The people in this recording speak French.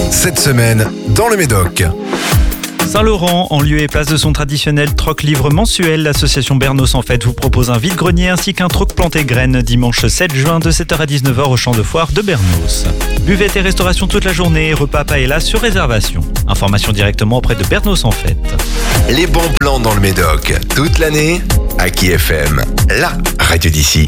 Cette semaine, dans le Médoc. Saint-Laurent, en lieu et place de son traditionnel troc-livre mensuel, l'association Bernos en Fête vous propose un vide-grenier ainsi qu'un troc planté graines dimanche 7 juin de 7h à 19h au champ de foire de Bernos. Buvette et restauration toute la journée, repas paella sur réservation. Information directement auprès de Bernos en Fête. Les bons plans dans le Médoc, toute l'année, Aki FM, la radio d'ici.